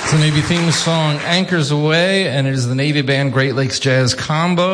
The Navy theme song Anchors Away, and it is the Navy Band Great Lakes Jazz Combo.